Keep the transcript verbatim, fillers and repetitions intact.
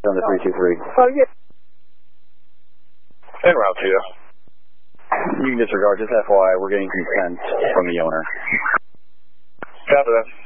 on the three two three. Oh, yeah. En route to you. You can disregard, just F Y I, we're getting consent from the owner. Copy that.